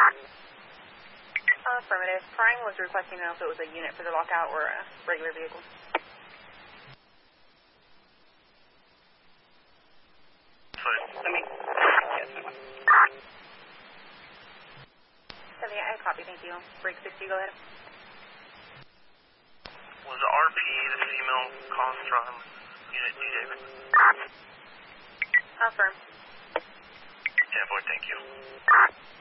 Affirmative. Prime was requesting to know if it was a unit for the lockout or a regular vehicle. Let me... I copy, thank you. Break 60, go ahead. Was RP the female calls from Unit 2, David? Affirm. Yeah, boy, thank you.